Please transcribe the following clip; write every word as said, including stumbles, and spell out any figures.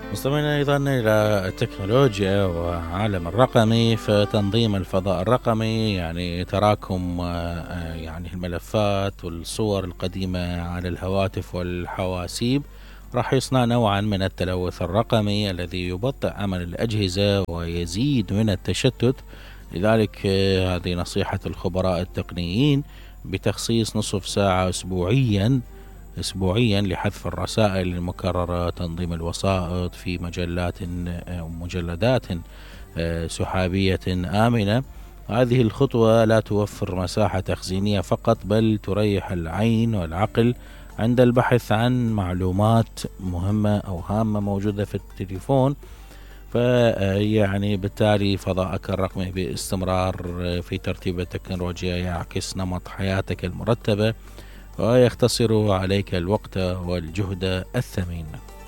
مستمعين أيضا إلى التكنولوجيا وعالم الرقمي، فتنظيم الفضاء الرقمي يعني تراكم آه، يعني الملفات والصور القديمة على الهواتف والحواسيب راح يصنع نوعا من التلوث الرقمي الذي يبطئ عمل الأجهزة ويزيد من التشتت. لذلك آه، هذه نصيحة الخبراء التقنيين بتخصيص نصف ساعة أسبوعيا أسبوعيا لحذف الرسائل المكررة، تنظيم الوسائط في مجلات أو مجلدات آه، سحابية آمنة. هذه الخطوة لا توفر مساحة تخزينية فقط، بل تريح العين والعقل عند البحث عن معلومات مهمة أو هامة موجودة في التليفون. فيعني بالتالي فضاءك الرقمي باستمرار في ترتيب التكنولوجيا يعكس نمط حياتك المرتبة ويختصر عليك الوقت والجهد الثمين.